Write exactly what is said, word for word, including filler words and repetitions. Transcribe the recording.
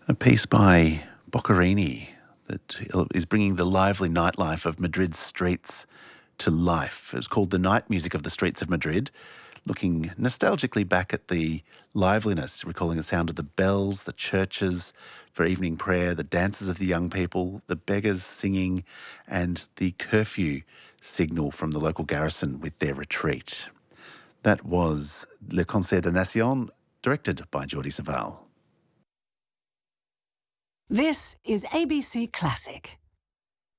A piece by Boccherini that is bringing the lively nightlife of Madrid's streets to life. It was called The Night Music of the Streets of Madrid, looking nostalgically back at the liveliness, recalling the sound of the bells, the churches for evening prayer, the dances of the young people, the beggars singing, and the curfew signal from the local garrison with their retreat. That was Le Concert des Nations, directed by Jordi Savall. This is A B C Classic.